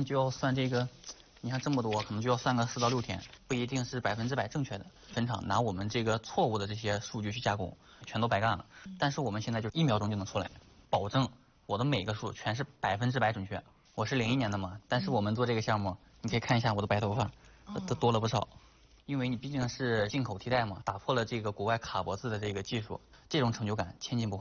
能就要算这个，你看这么多，可能就要算个4到6天，不一定是100%正确的。分厂拿我们这个错误的这些数据去加工，全都白干了。但是我们现在就1秒钟就能出来，保证我的每个数全是100%准确。我是01年的嘛，但是我们做这个项目，你可以看一下我的白头发，都多了不少。因为你毕竟是进口替代嘛，打破了这个国外卡脖子的这个技术，这种成就感千金不换。